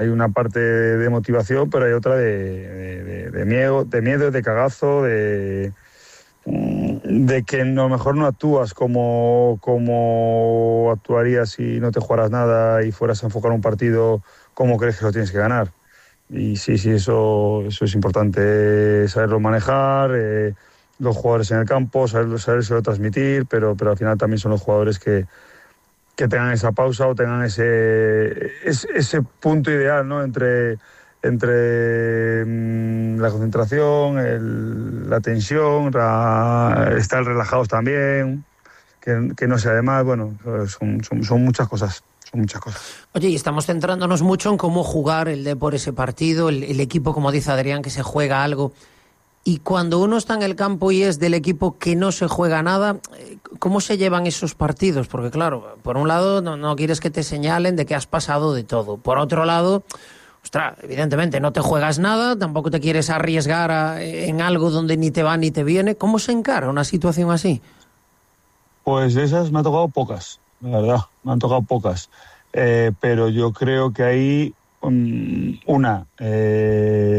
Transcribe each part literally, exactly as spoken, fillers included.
hay una parte de motivación, pero hay otra de, de, de, de miedo, de miedo, de cagazo, de, de que a lo mejor no actúas como, como actuarías si no te jugaras nada y fueras a enfocar un partido como crees que lo tienes que ganar. Y sí, sí, eso, eso es importante, saberlo manejar, eh, los jugadores en el campo, saberlo, saberlo transmitir, pero, pero al final también son los jugadores que, que tengan esa pausa o tengan ese, ese, ese punto ideal, ¿no? entre, entre mmm, la concentración, el, la tensión, la, estar relajados también, que, que no sea de más, bueno, son, son, son muchas cosas. Muchas cosas. Oye, y estamos centrándonos mucho en cómo jugar el Depor ese partido, el, el equipo, como dice Adrián, que se juega algo. Y cuando uno está en el campo y es del equipo que no se juega nada, ¿cómo se llevan esos partidos? Porque claro, por un lado no, no quieres que te señalen de que has pasado de todo. Por otro lado, ostras, evidentemente no te juegas nada, tampoco te quieres arriesgar a, en algo donde ni te va ni te viene. ¿Cómo se encara una situación así? Pues de esas me ha tocado pocas. La verdad, me han tocado pocas, eh, pero yo creo que ahí, um, una, eh,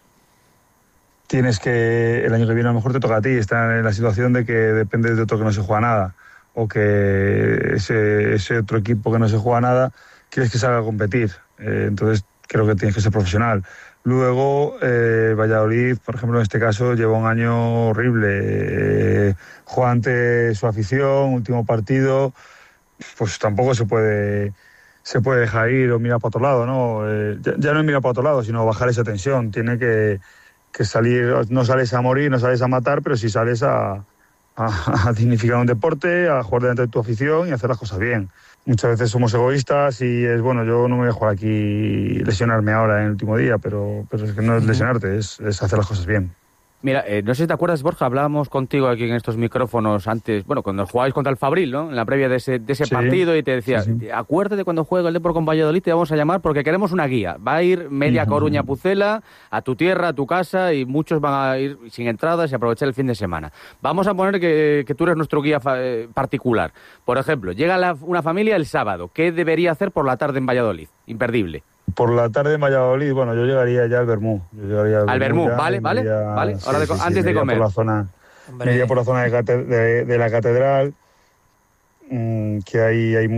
tienes que, el año que viene a lo mejor te toca a ti, estar en la situación de que depende de otro que no se juega nada, o que ese, ese otro equipo que no se juega nada, quieres que salga a competir, eh, entonces creo que tienes que ser profesional. Luego, eh, Valladolid, por ejemplo, en este caso, lleva un año horrible, eh, juega ante su afición, último partido, pues tampoco se puede se puede dejar ir o mirar para otro lado, ¿no? Eh, ya, ya no es mirar para otro lado, sino bajar esa tensión. Tiene que, que salir, no sales a morir, no sales a matar, pero sí sales a, a, a dignificar un deporte, a jugar delante de tu afición y hacer las cosas bien. Muchas veces somos egoístas y es, bueno, yo no me voy a jugar aquí lesionarme ahora en el último día, pero, pero es que no es lesionarte, es, es hacer las cosas bien. Mira, eh, no sé si te acuerdas, Borja, hablábamos contigo aquí en estos micrófonos antes, bueno, cuando jugabais contra el Fabril, ¿no? En la previa de ese, de ese sí, partido, y te decía, sí, sí. acuérdate cuando juegue el Depor con Valladolid, te vamos a llamar porque queremos una guía. Va a ir media Coruña Pucela, a tu tierra, a tu casa, y muchos van a ir sin entradas y aprovechar el fin de semana. Vamos a poner que, que tú eres nuestro guía fa- particular. Por ejemplo, llega la, una familia el sábado, ¿qué debería hacer por la tarde en Valladolid? Imperdible. Por la tarde en Valladolid, bueno, yo llegaría ya al Bermú. Yo llegaría al, al Bermú, ya, vale, vale, iría, vale. Ahora sí, de, sí, antes sí, de comer. Por la zona, me iría por la zona de, cate, de, de la catedral, mmm, que hay, hay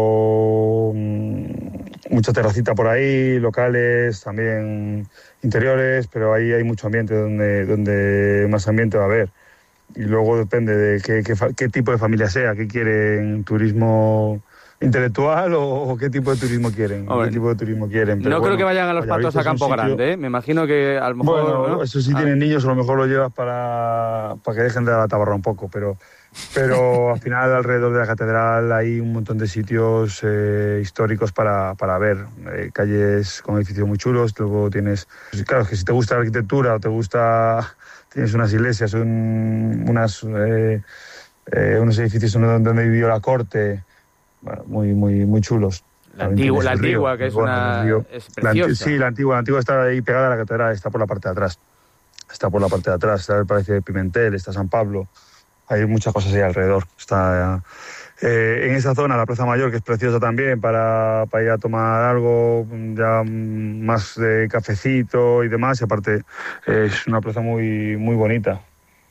mucho mmm, mucha terracita por ahí, locales, también interiores, pero ahí hay mucho ambiente donde, donde más ambiente va a haber. Y luego depende de qué, qué, qué tipo de familia sea, qué quieren, turismo intelectual o, o qué tipo de turismo quieren, Hombre, qué tipo de turismo quieren. Pero no bueno, creo que vayan a los Patos a Campo sitio... Grande, ¿eh? Me imagino que a lo mejor... Bueno, ¿no? eso sí, ah. tienen niños, a lo mejor lo llevas para, para que dejen de dar la tabarra un poco, pero, pero al final alrededor de la catedral hay un montón de sitios eh, históricos para, para ver, eh, calles con edificios muy chulos, luego tienes... Pues claro, es que si te gusta la arquitectura o te gusta... Tienes unas iglesias, un, unas, eh, eh, unos edificios donde, donde vivió la corte... Bueno, muy muy muy chulos. La antigua, la antigua río, que es bueno, una es preciosa. La, sí, la antigua, la antigua está ahí pegada a la catedral, está por la parte de atrás. Está por la parte de atrás, está el Palacio de Pimentel, está San Pablo. Hay muchas cosas ahí alrededor. Está eh, en esa zona la Plaza Mayor, que es preciosa también para, para ir a tomar algo ya más de cafecito y demás, y aparte eh, es una plaza muy muy bonita.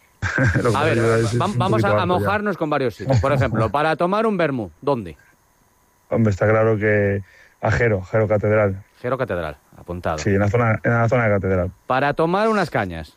A ver, es, vamos es a, a mojarnos ya. Con varios sitios. Por ejemplo, para tomar un vermú, ¿dónde? Hombre, está claro que a Jero, Jero Catedral. Jero Catedral, apuntado. Sí, en la zona, en la zona de Catedral. Para tomar unas cañas.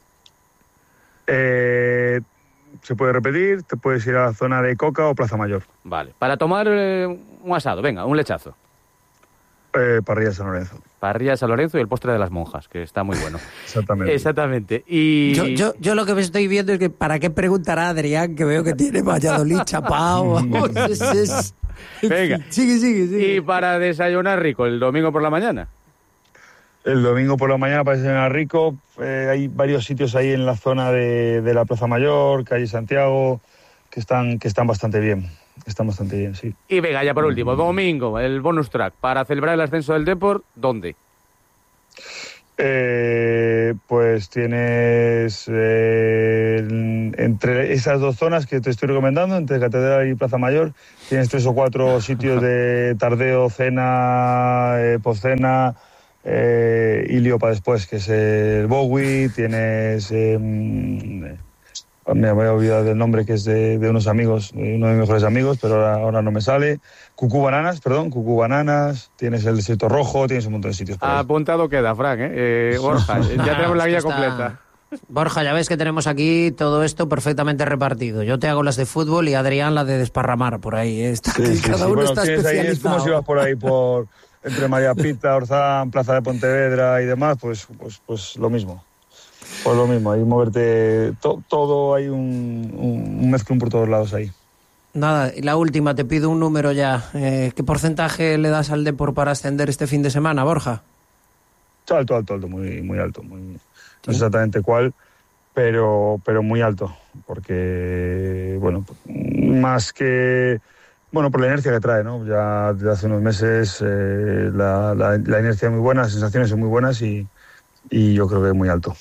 Eh, se puede repetir, te puedes ir a la zona de Coca o Plaza Mayor. Vale. Para tomar eh, un asado, venga, un lechazo. Eh, Parrilla San Lorenzo. Parrilla San Lorenzo y el postre de las monjas, que está muy bueno. Exactamente. Exactamente. Y yo, yo, yo lo que me estoy viendo es que para qué preguntará Adrián, que veo que tiene Valladolid chapao. es, es... Venga. Sigue, sigue, sigue. Y para desayunar rico, el domingo por la mañana. El domingo por la mañana para desayunar rico, eh, hay varios sitios ahí en la zona de, de la Plaza Mayor, calle Santiago, que están, que están bastante bien. Están bastante bien, sí. Y venga, ya por último, domingo, el bonus track. Para celebrar el ascenso del Depor, ¿dónde? Eh, pues tienes eh, entre esas dos zonas que te estoy recomendando, entre Catedral y Plaza Mayor, tienes tres o cuatro sitios de tardeo, cena, eh, postcena, eh, Ilio para después, que es el Bowie, tienes... Eh, me voy a olvidar del nombre, que es de, de unos amigos, uno de mis mejores amigos, pero ahora, ahora no me sale. Cucú Bananas, perdón, Cucú Bananas, tienes el Desierto Rojo, tienes un montón de sitios. Apuntado queda, Frank, ¿eh? eh Borja, ya tenemos la guía está... completa. Borja, ya ves que tenemos aquí todo esto perfectamente repartido. Yo te hago las de fútbol y Adrián las de desparramar por ahí. Está, sí, sí, cada sí. uno Bueno, está especializado. Ahí, es como si vas por ahí, por entre María Pita, Orzán, Plaza de Pontevedra y demás, pues, pues, pues lo mismo. Pues lo mismo, ahí moverte, to, todo hay un, un, un mezclón por todos lados ahí. Nada, y la última, te pido un número ya. Eh, ¿Qué porcentaje le das al Depor para ascender este fin de semana, Borja? Alto, alto, alto, muy, muy alto. Muy, ¿sí? No sé exactamente cuál, pero, pero muy alto. Porque, bueno, más que... Bueno, por la inercia que trae, ¿no? Ya desde hace unos meses eh, la, la, la inercia es muy buena, las sensaciones son muy buenas y, y yo creo que es muy alto.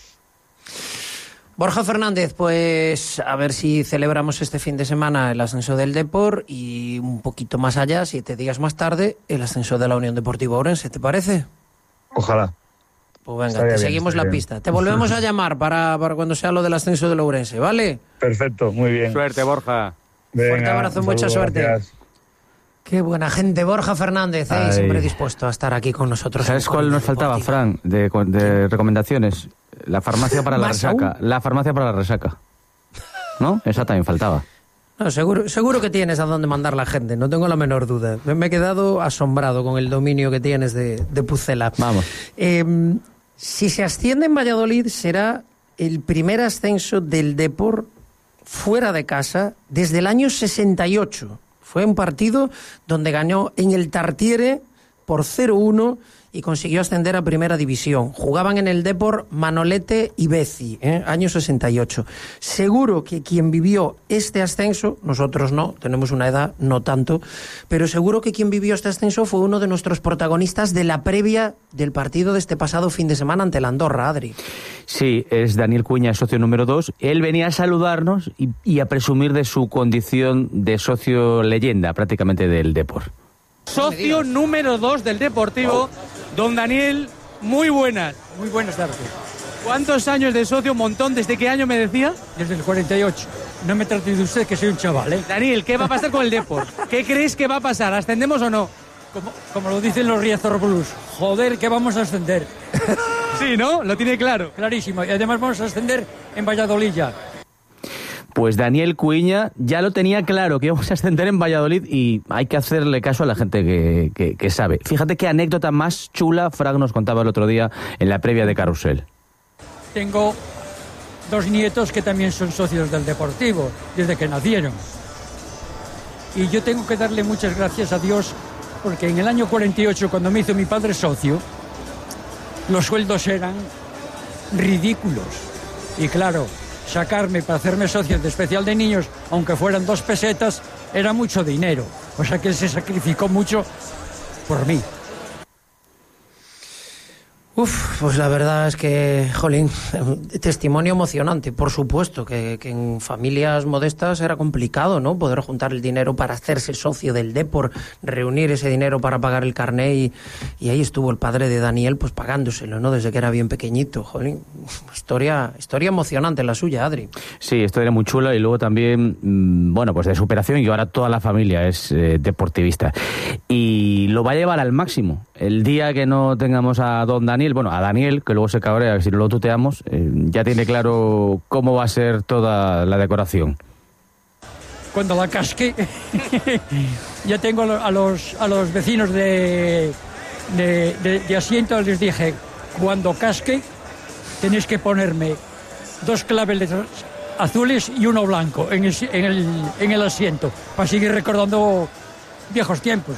Borja Fernández, pues a ver si celebramos este fin de semana el ascenso del Depor y un poquito más allá, siete días más tarde, el ascenso de la Unión Deportiva Ourense, ¿te parece? Ojalá. Pues venga, estaría te bien, seguimos la bien. pista. Te volvemos a llamar para, para cuando sea lo del ascenso del Ourense, ¿vale? Perfecto, muy bien. Suerte, Borja. Venga, fuerte abrazo, mucha saludo, suerte. Gracias. Qué buena gente, Borja Fernández, ¿eh? Siempre dispuesto a estar aquí con nosotros. ¿Sabes cuál nos faltaba, Fran, de, de recomendaciones? La farmacia para la resaca. Aún? La farmacia para la resaca. ¿No? Esa también faltaba. No, seguro, seguro que tienes a dónde mandar la gente, no tengo la menor duda. Me he quedado asombrado con el dominio que tienes de, de Pucela. Vamos. Eh, si se asciende en Valladolid, será el primer ascenso del Depor fuera de casa desde el año sesenta y ocho. Fue un partido donde ganó en el Tartiere por cero uno y consiguió ascender a Primera División. Jugaban en el Depor Manolete y Bezi, ¿eh? año sesenta y ocho. Seguro que quien vivió este ascenso, nosotros no, tenemos una edad, no tanto, pero seguro que quien vivió este ascenso fue uno de nuestros protagonistas de la previa del partido de este pasado fin de semana ante la Andorra, Adri. Sí, es Daniel Cuña, socio número dos. Él venía a saludarnos y, y a presumir de su condición de socio leyenda prácticamente del Depor. Socio número dos del Deportivo, don Daniel, muy buenas. Muy buenas tardes. ¿Cuántos años de socio? Un montón. ¿Desde qué año me decía? Desde el cuarenta y ocho. No me trate de usted que soy un chaval, ¿eh? Daniel, ¿qué va a pasar con el Depor? ¿Qué crees que va a pasar? ¿Ascendemos o no? Como, como lo dicen los Riazor Blues. Joder, que vamos a ascender. Sí, ¿no? Lo tiene claro. Clarísimo. Y además vamos a ascender en Valladolid ya. Pues Daniel Cuiña ya lo tenía claro, que íbamos a ascender en Valladolid y hay que hacerle caso a la gente que, que, que sabe. Fíjate qué anécdota más chula Frank nos contaba el otro día en la previa de Carrusel. Tengo dos nietos que también son socios del Deportivo, desde que nacieron. Y yo tengo que darle muchas gracias a Dios, porque en el año cuarenta y ocho, cuando me hizo mi padre socio, los sueldos eran ridículos. Y claro, sacarme para hacerme socio de especial de niños, aunque fueran dos pesetas, era mucho dinero. O sea que él se sacrificó mucho por mí. Uf, pues la verdad es que, jolín, testimonio emocionante. Por supuesto que, que en familias modestas era complicado, ¿no? Poder juntar el dinero para hacerse socio del Depor, reunir ese dinero para pagar el carné y, y ahí estuvo el padre de Daniel pues pagándoselo, ¿no? Desde que era bien pequeñito, jolín. Historia, historia emocionante la suya, Adri. Sí, historia muy chula y luego también, bueno, pues de superación y ahora toda la familia es eh, deportivista. Y lo va a llevar al máximo. El día que no tengamos a don Daniel, bueno, a Daniel, que luego se cabrea, que si no lo tuteamos, eh, ya tiene claro cómo va a ser toda la decoración. Cuando la casque, ya tengo a los, a los vecinos de, de, de, de asiento, les dije, cuando casque, tenéis que ponerme dos claveles azules y uno blanco en el, en el, en el asiento, para seguir recordando viejos tiempos.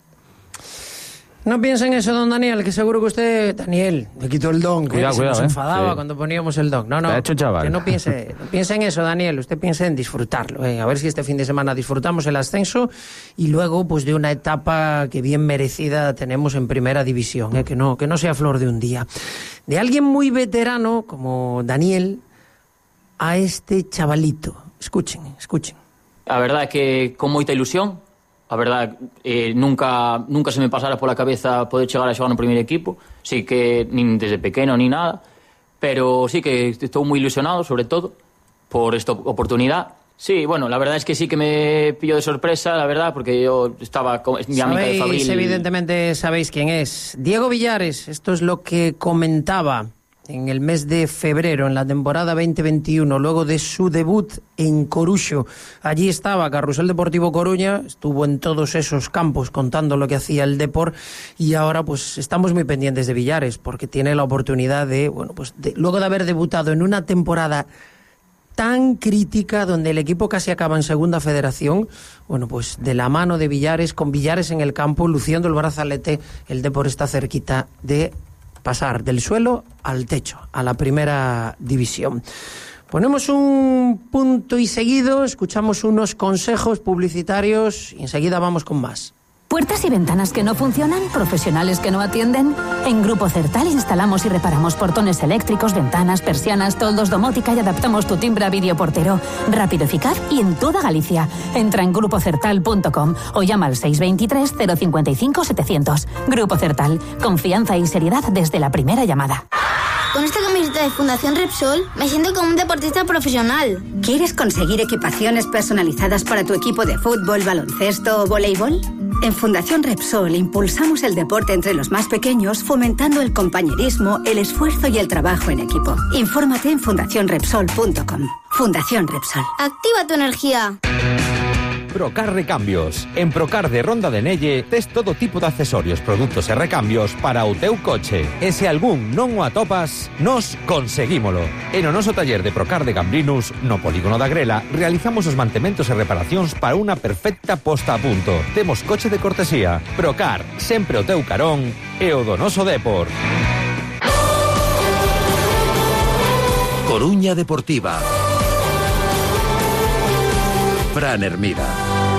No piensa en eso, don Daniel, que seguro que usted... Daniel, me quitó el don, que cuidado, se cuidado, nos enfadaba eh. sí. cuando poníamos el don. No, no, hecho, chaval. que no piense, no piense en eso, Daniel. Usted piense en disfrutarlo, eh. A ver si este fin de semana disfrutamos el ascenso y luego, pues, de una etapa que bien merecida tenemos en Primera División, eh, que no, que no sea flor de un día. De alguien muy veterano, como Daniel, a este chavalito. Escuchen, escuchen. A verdad é que con moita ilusión, A verdade, eh, nunca, nunca se me pasara pola cabeza poder chegar a xogar no primeiro equipo, sí que nin desde pequeno nin nada, pero sí que estou moi ilusionado, sobre todo, por esta oportunidade. Sí, bueno, la verdad es que sí que me pilló de sorpresa, la verdad, porque yo estaba con mi amiga de Fabril. Evidentemente sabéis quién es. Diego Villares, esto es lo que comentaba en el mes de febrero, en la temporada veinte veintiuno, luego de su debut en Coruxo. Allí estaba Carrusel Deportivo Coruña, estuvo en todos esos campos contando lo que hacía el Depor, y ahora pues estamos muy pendientes de Villares, porque tiene la oportunidad de, bueno, pues de, luego de haber debutado en una temporada tan crítica, donde el equipo casi acaba en segunda federación, bueno, pues de la mano de Villares, con Villares en el campo, luciendo el brazalete, el Depor está cerquita de pasar del suelo al techo, a la primera división. Ponemos un punto y seguido, escuchamos unos consejos publicitarios y enseguida vamos con más. ¿Puertas y ventanas que no funcionan? ¿Profesionales que no atienden? En Grupo Certal instalamos y reparamos portones eléctricos, ventanas, persianas, toldos, domótica y adaptamos tu timbre a videoportero. Rápido, eficaz y en toda Galicia. Entra en grupo certal punto com o llama al seis dos tres, cero cinco cinco, setecientos. Grupo Certal. Confianza y seriedad desde la primera llamada. Con esta camiseta de Fundación Repsol me siento como un deportista profesional. ¿Quieres conseguir equipaciones personalizadas para tu equipo de fútbol, baloncesto o voleibol? En Fundación Repsol impulsamos el deporte entre los más pequeños, fomentando el compañerismo, el esfuerzo y el trabajo en equipo. Infórmate en fundación repsol punto com. Fundación Repsol. Activa tu energía. Procar Recambios. En Procar de Ronda de Nelle tes todo tipo de accesorios, produtos e recambios para o teu coche. E se algún non o atopas, nos conseguímolo. E no noso taller de Procar de Gambrinus, no polígono da Grela, realizamos os mantementos e reparacións para unha perfecta posta a punto. Temos coche de cortesía. Procar, sempre o teu carón e o do noso Depor. Coruña Deportiva. Fran Hermida.